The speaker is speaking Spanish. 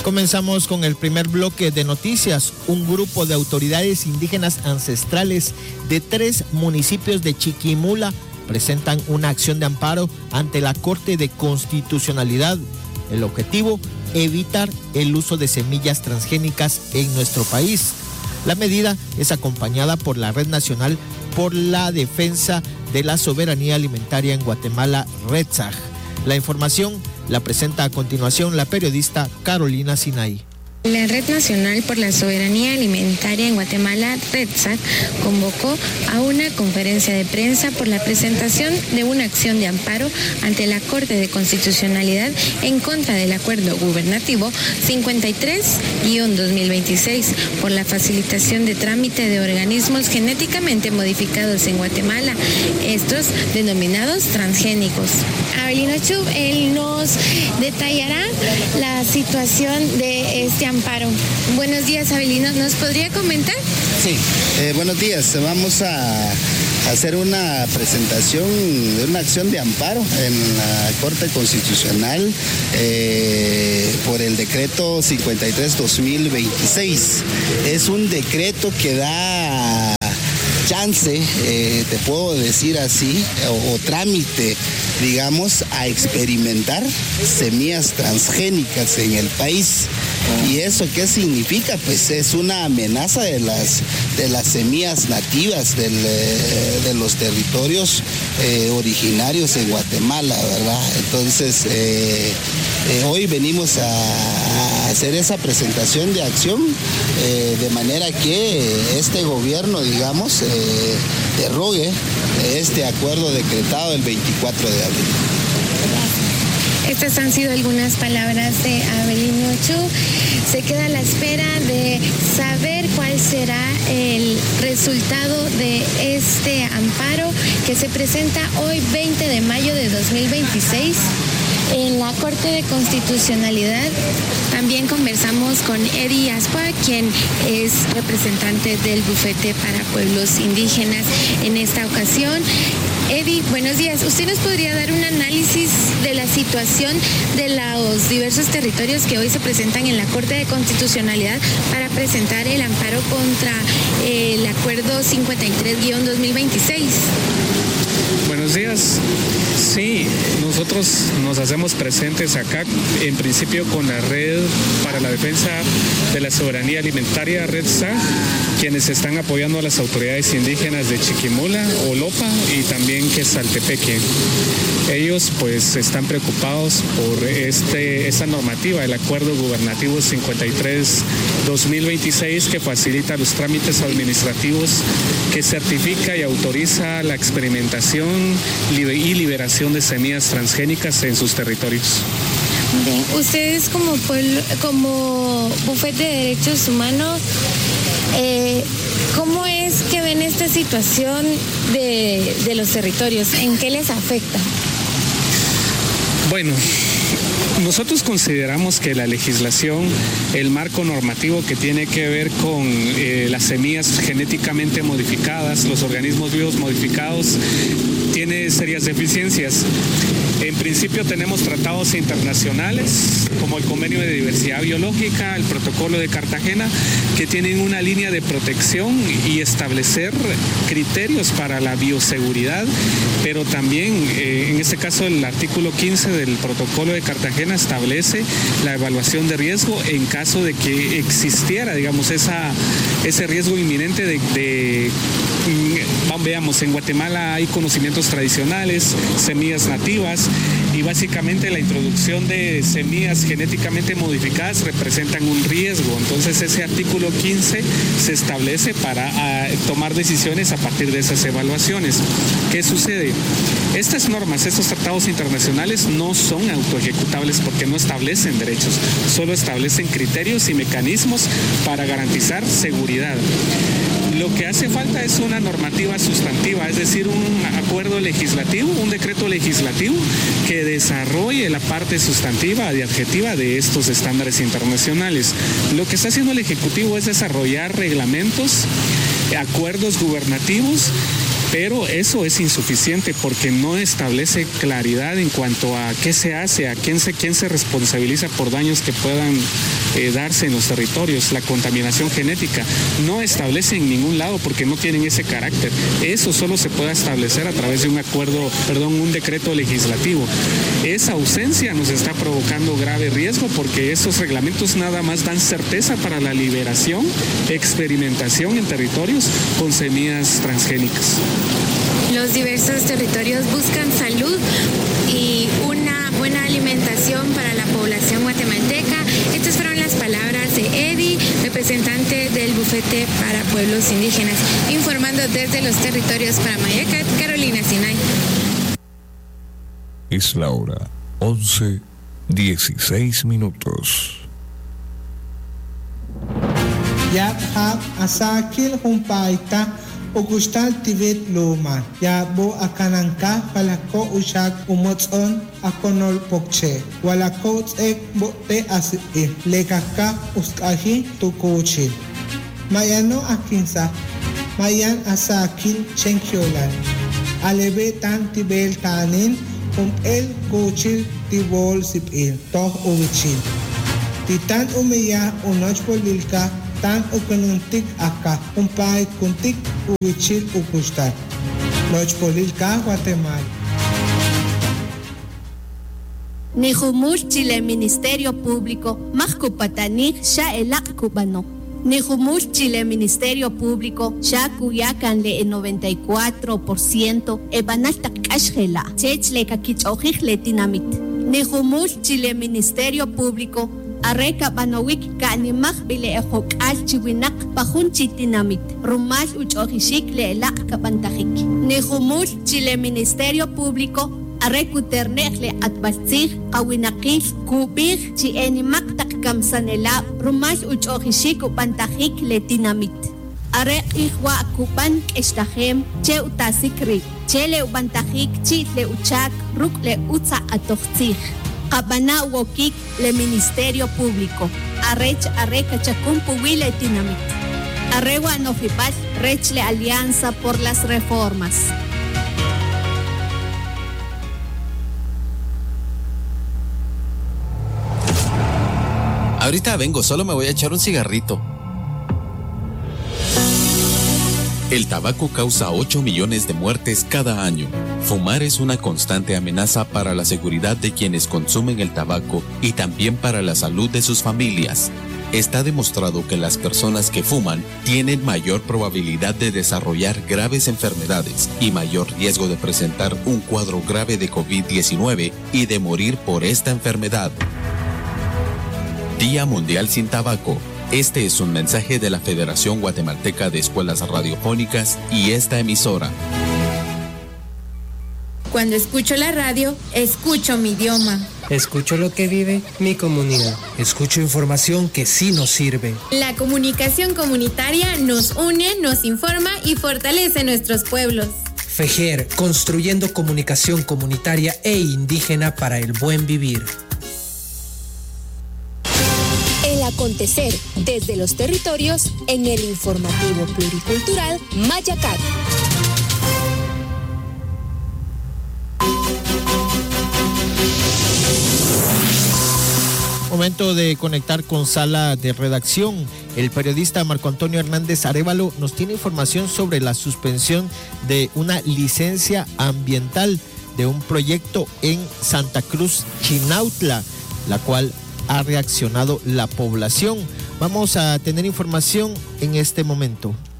Comenzamos con el primer bloque de noticias. Un grupo de autoridades indígenas ancestrales de 3 municipios de Chiquimula presentan una acción de amparo ante la Corte de Constitucionalidad. El objetivo, evitar el uso de semillas transgénicas en nuestro país. La medida es acompañada por la Red Nacional por la Defensa de la Soberanía Alimentaria en Guatemala, REDSAG. La información la presenta a continuación la periodista Carolina Sinaí. La Red Nacional por la Soberanía Alimentaria en Guatemala, REDSAG, convocó a una conferencia de prensa por la presentación de una acción de amparo ante la Corte de Constitucionalidad en contra del Acuerdo Gubernativo 53-2026 por la facilitación de trámite de organismos genéticamente modificados en Guatemala, estos denominados transgénicos. Abelino Chub, él nos detallará la situación de este amparo. Buenos días, Abelino. ¿Nos podría comentar? Sí, buenos días. Vamos a hacer una presentación de una acción de amparo en la Corte Constitucional por el decreto 53-2026. Es un decreto que da chance, te puedo decir así, o trámite, digamos, a experimentar semillas transgénicas en el país. ¿Y eso qué significa? Pues es una amenaza de las semillas nativas de los territorios originarios en Guatemala, ¿verdad? Entonces, hoy venimos a hacer esa presentación de acción de manera que este gobierno, digamos, derrogue este acuerdo decretado el 24 de abril. Estas han sido algunas palabras de Abelino Chub. Se queda a la espera de saber cuál será el resultado de este amparo que se presenta hoy 20 de mayo de 2026 en la Corte de Constitucionalidad. También conversamos con Eddie Aspa, quien es representante del Bufete para Pueblos Indígenas en esta ocasión. Eddie, buenos días. ¿Usted nos podría dar un análisis de la situación de los diversos territorios que hoy se presentan en la Corte de Constitucionalidad para presentar el amparo contra el Acuerdo 53-2026? Buenos días. Sí, nosotros nos hacemos presentes acá, en principio con la Red para la Defensa de la Soberanía Alimentaria, REDSAG, quienes están apoyando a las autoridades indígenas de Chiquimula, Olopa y también Quesaltepeque. Ellos pues están preocupados por esta normativa, el Acuerdo Gubernativo 53-2026, que facilita los trámites administrativos, que certifica y autoriza la experimentación y liberación de semillas transgénicas en sus territorios. Bien, ustedes como Bufete de Derechos Humanos, ¿cómo es que ven esta situación de los territorios? ¿En qué les afecta? Bueno, nosotros consideramos que la legislación, el marco normativo que tiene que ver con las semillas genéticamente modificadas, los organismos vivos modificados, tiene serias deficiencias. En principio tenemos tratados internacionales como el Convenio de Diversidad Biológica, el Protocolo de Cartagena, que tienen una línea de protección y establecer criterios para la bioseguridad, pero también en este caso el artículo 15 del Protocolo de Cartagena establece la evaluación de riesgo en caso de que existiera, digamos, ese riesgo inminente veamos, en Guatemala hay conocimientos tradicionales, semillas nativas, y básicamente la introducción de semillas genéticamente modificadas representan un riesgo. Entonces ese artículo 15 se establece para tomar decisiones a partir de esas evaluaciones. ¿Qué sucede? Estas normas, estos tratados internacionales no son autoejecutables porque no establecen derechos, solo establecen criterios y mecanismos para garantizar seguridad. Lo que hace falta es una normativa sustantiva, es decir, un acuerdo legislativo, un decreto legislativo que desarrolle la parte sustantiva y adjetiva de estos estándares internacionales. Lo que está haciendo el Ejecutivo es desarrollar reglamentos, acuerdos gubernativos pero eso es insuficiente porque no establece claridad en cuanto a qué se hace, a quién se responsabiliza por daños que puedan darse en los territorios. La contaminación genética no establece en ningún lado porque no tienen ese carácter. Eso solo se puede establecer a través de un decreto legislativo. Esa ausencia nos está provocando grave riesgo porque estos reglamentos nada más dan certeza para la liberación, experimentación en territorios con semillas transgénicas. Los diversos territorios buscan salud y una buena alimentación para la población guatemalteca. Estas fueron las palabras de Eddie, representante del Bufete para Pueblos Indígenas, informando desde los territorios para Mayacat, Carolina Sinay. Es la hora 11:16. Yap hap asakil humpaita Ugustal Tibet Loma, Yabo Akananka, Palako Ushak Umotson, Akonol Pokche, Walako Ek Bote Asi, Lekaka Uskahi Tukochi. Mayano Akinsa, Mayan Asakil Chenkyolan, Alebe Tan Tibel Tanin, El Kochil Tibol Sipil, Toh Uwichil. Titan Umeya Unoch Polilka, Tan ukununtik aka, umpay kuntik uwichil ukustat. Noch polilka, Guatemala. Nihumul Chile Ministerio Público, Mahkupatanik Sha Elak Cubano. Nihumul Chile Ministerio Público, Sha Kuyakan le 94%, Ebanaltak Ashela, Chechle Kakich le Tinamit. Nihumul Chile Ministerio Público, Areka Banawik Kanimach Bile Ehok Alchiwinak Pahunchi Tinamit, Rumal Uchohishik le Lak Kapantahik. Nihumul Chile Ministerio Público, Arekuternek le Atbalzig, Awinakil, Kubir, Chienimak Takkamsanela, Rumal Uchohishik Upantahik le Tinamit. Are Ihwa Kupan Estahem, Che Utasikri, Chele Ubantahik, Chit le Uchak, Ruk le Utsa Atochzig. Kabana Wokik le Ministerio Público, Arrecha Chacumpu Wile Tinamit, Arrewa Nofipal, Rechle Alianza por las Reformas. Ahorita vengo, solo me voy a echar un cigarrito. El tabaco causa 8 millones de muertes cada año. Fumar es una constante amenaza para la seguridad de quienes consumen el tabaco y también para la salud de sus familias. Está demostrado que las personas que fuman tienen mayor probabilidad de desarrollar graves enfermedades y mayor riesgo de presentar un cuadro grave de COVID-19 y de morir por esta enfermedad. Día Mundial sin Tabaco. Este es un mensaje de la Federación Guatemalteca de Escuelas Radiofónicas y esta emisora. Cuando escucho la radio, escucho mi idioma. Escucho lo que vive mi comunidad. Escucho información que sí nos sirve. La comunicación comunitaria nos une, nos informa y fortalece nuestros pueblos. FEGER, construyendo comunicación comunitaria e indígena para el buen vivir. El acontecer desde los territorios en el informativo pluricultural Mayacat. Momento de conectar con sala de redacción. El periodista Marco Antonio Hernández Arévalo nos tiene información sobre la suspensión de una licencia ambiental de un proyecto en Santa Cruz, Chinautla, la cual ha reaccionado la población. Vamos a tener información en este momento.